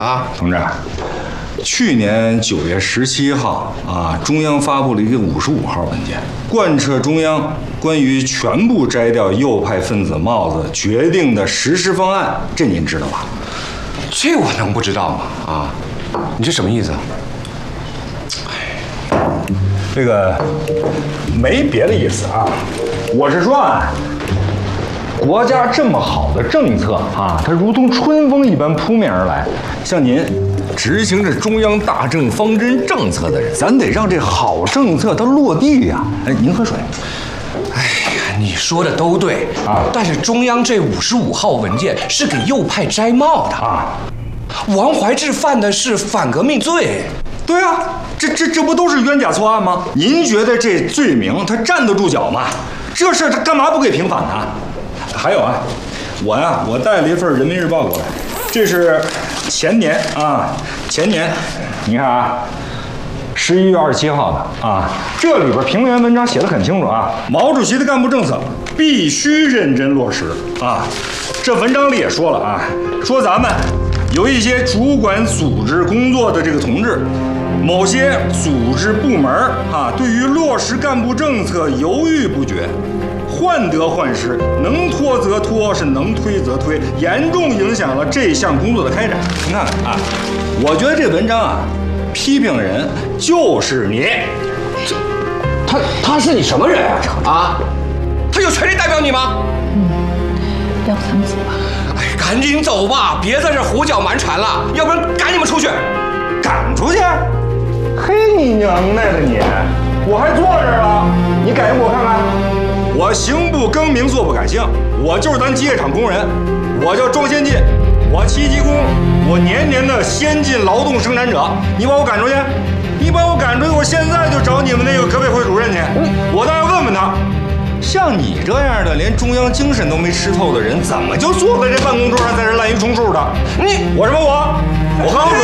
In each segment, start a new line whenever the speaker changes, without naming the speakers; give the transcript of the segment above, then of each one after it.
啊，
同志，去年9月17号啊，中央发布了一个55号文件，贯彻中央关于全部摘掉右派分子帽子决定的实施方案，这您知道吧？
这我能不知道吗？啊，你这什么意思啊？
这个没别的意思啊，我是说啊，国家这么好的政策啊，它如同春风一般扑面而来。像您执行着中央大政方针政策的人，咱得让这好政策它落地呀。哎，您喝水。
哎呀，你说的都对啊，但是中央这55号文件是给右派摘帽的
啊。
王怀志犯的是反革命罪。
对啊，这不都是冤假错案吗？您觉得这罪名他站得住脚吗？这事他干嘛不给平反呢？还有啊，我带了一份《人民日报》过来，这是前年，你看啊，11月27号的啊，这里边评论员文章写得很清楚啊，毛主席的干部政策必须认真落实啊。这文章里也说了啊，说咱们有一些主管组织工作的这个同志，某些组织部门啊，对于落实干部政策犹豫不决，患得患失，能拖则拖，是能推则推，严重影响了这项工作的开展。您看看啊，我觉得这文章啊，批评人就是你。
他是你什么人啊？啊，他有权利代表你吗？
要不咱们走吧？
哎，赶紧走吧，别在这胡搅蛮缠了，要不然赶你们出去。
赶出去？嘿，你娘耐的你！我还坐这儿了，你赶紧给我看看。我行不更名，坐不改姓，我就是咱机械厂工人，我叫庄先进，我7级工，我年年的先进劳动生产者。你把我赶出去？你把我赶出去，我现在就找你们那个革委会主任去，我倒要问问他。像你这样的连中央精神都没吃透的人，怎么就坐在这办公桌上在这滥竽充数的？我什么我喝口水。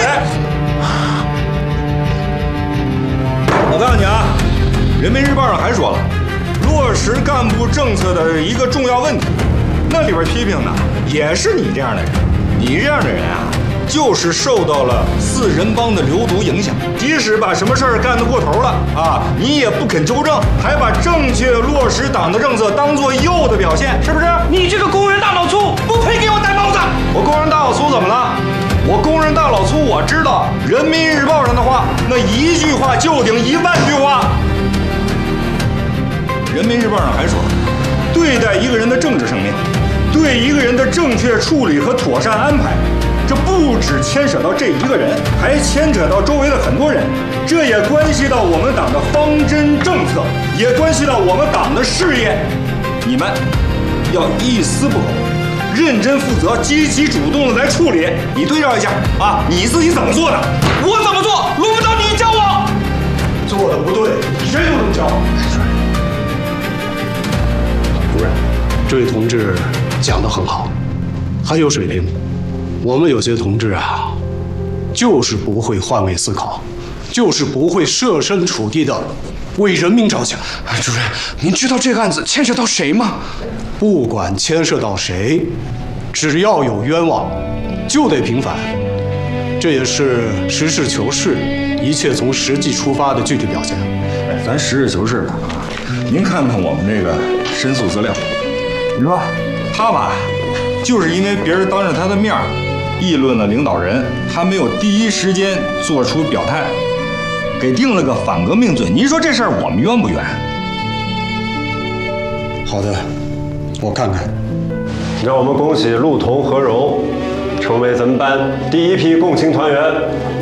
我告诉你啊，《人民日报》上还说了，落实干部政策的一个重要问题，那里边批评的也是你这样的人。你这样的人啊，就是受到了4人帮的流毒影响，即使把什么事儿干得过头了啊，你也不肯纠正，还把正确落实党的政策当作右的表现，是不是？
你这个工人大老粗，不配给我戴帽子！
我工人大老粗怎么了？我工人大老粗，我知道《人民日报》上的话，那一句话就顶1万句话。《人民日报》上还说，对待一个人的政治生命，对一个人的正确处理和妥善安排，这不只牵扯到这一个人，还牵扯到周围的很多人，这也关系到我们党的方针政策，也关系到我们党的事业。你们要一丝不苟，认真负责，积极主动的来处理。你对照一下啊，你自己怎么做的？
我怎么做？轮不到你教我。
做的不对，谁都能教。
主任，这位同志讲得很好，很有水平。我们有些同志啊，就是不会换位思考，就是不会设身处地的为人民着想。
主任，您知道这个案子牵涉到谁吗？
不管牵涉到谁，只要有冤枉，就得平反。这也是实事求是、一切从实际出发的具体表现。
哎，咱实事求是的啊！您看看我们这个申诉资料，你说他吧，就是因为别人当着他的面议论了领导人，他没有第一时间做出表态，给定了个反革命罪。您说这事儿我们冤不冤？
好的，我看看。
让我们恭喜陆彤、何荣成为咱们班第一批共青团员。